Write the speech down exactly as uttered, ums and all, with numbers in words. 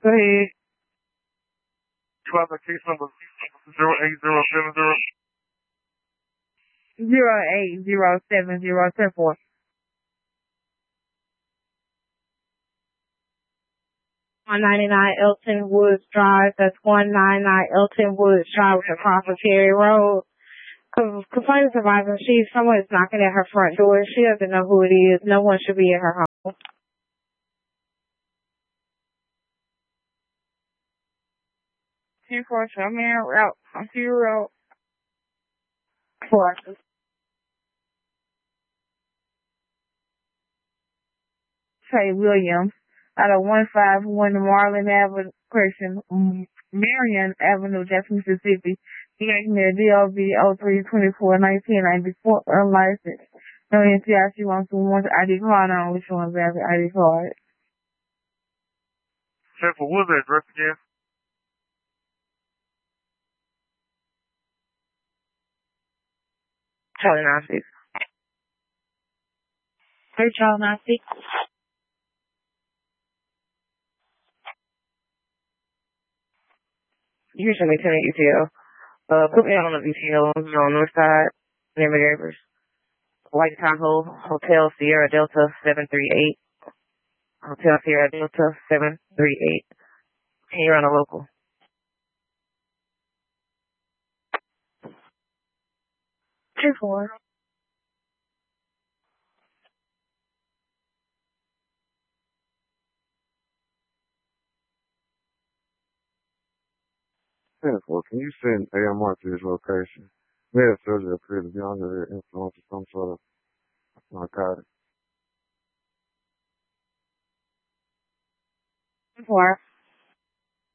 Go ahead. Class case number zero eight zero seven zero. Zero eight zero seven zero seven four. One ninety nine Elton Woods Drive. That's one ninety nine Elton Woods Drive across the Ferry Road. Complaint survivor. She someone is knocking at her front door. She doesn't know who it is. No one should be in her home. Two four seven route on zero four. Trey Williams out of one five one Marlin Avenue, Christian, Marion Avenue, Jackson, Mississippi. He gave me a D O B oh three twenty-four nineteen ninety-four unlicensed. No N C I. She wants to want the I D card on which one's the I D card. Jennifer, what was the address again? Charlie nine six. Hey, Charlie nine six. You can send me to the E T L. Uh, put me on the E T L on the north side, near McGregor's. White Tahoe, Hotel Sierra Delta seven three eight. Hotel Sierra Delta seven three eight. Can you run a local? Two four. ten four, can you send A M R to this location? We have surgery appear to be under the influence of some sort of narcotic. Four.